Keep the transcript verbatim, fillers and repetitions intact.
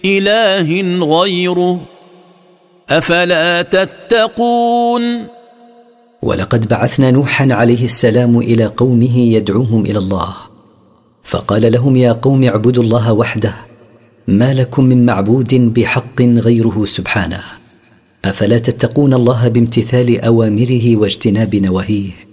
إله غيره أفلا تتقون. ولقد بعثنا نوحا عليه السلام إلى قومه يدعوهم إلى الله، فقال لهم: يا قوم اعبدوا الله وحده، ما لكم من معبود بحق غيره سبحانه، أفلا تتقون الله بامتثال أوامره واجتناب نواهيه.